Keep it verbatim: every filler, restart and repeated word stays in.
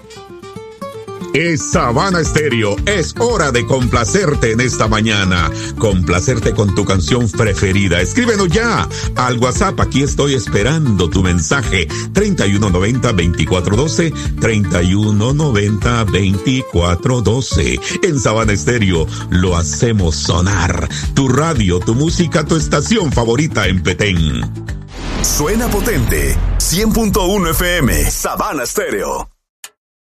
Es Sabana Stereo. Es hora de complacerte en esta mañana. Complacerte con tu canción preferida. Escríbenos ya al WhatsApp. Aquí estoy esperando tu mensaje. treinta y uno noventa, veinticuatro doce. treinta y uno noventa, veinticuatro doce. En Sabana Stereo lo hacemos sonar. Tu radio, tu música, tu estación favorita en Petén. Suena potente. cien punto uno F M. Sabana Stereo.